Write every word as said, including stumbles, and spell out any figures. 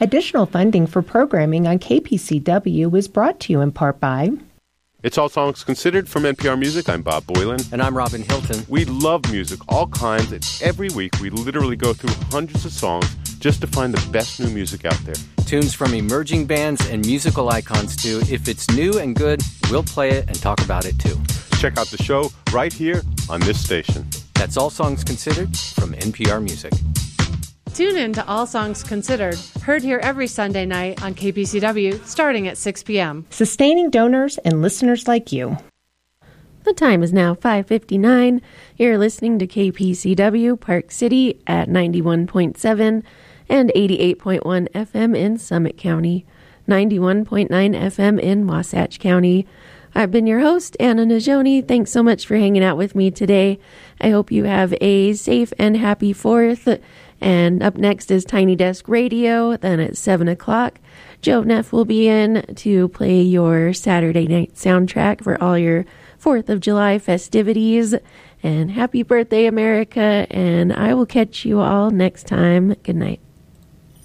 Additional funding for programming on K P C W is brought to you in part by... It's All Songs Considered from N P R Music. I'm Bob Boylan. And I'm Robin Hilton. We love music, all kinds, and every week we literally go through hundreds of songs just to find the best new music out there. Tunes from emerging bands and musical icons too. If it's new and good, we'll play it and talk about it too. Check out the show right here on this station. That's All Songs Considered from N P R Music. Tune in to All Songs Considered, heard here every Sunday night on K P C W, starting at six p.m. Sustaining donors and listeners like you. The time is now five fifty-nine. You're listening to K P C W Park City at ninety-one point seven and eighty-eight point one F M in Summit County, ninety-one point nine F M in Wasatch County. I've been your host, Anna Najoni. Thanks so much for hanging out with me today. I hope you have a safe and happy fourth. And up next is Tiny Desk Radio. Then at seven o'clock, Joe Neff will be in to play your Saturday night soundtrack for all your fourth of July festivities. And happy birthday, America. And I will catch you all next time. Good night.